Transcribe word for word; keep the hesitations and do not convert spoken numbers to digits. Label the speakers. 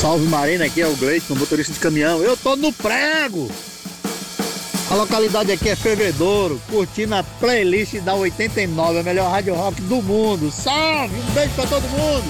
Speaker 1: Salve Marina, aqui é o Gleison, motorista de caminhão. Eu tô no prego! A localidade aqui é Fervedouro, curtindo a playlist da oitenta e nove, a melhor rádio rock do mundo. Salve! Um beijo pra todo mundo!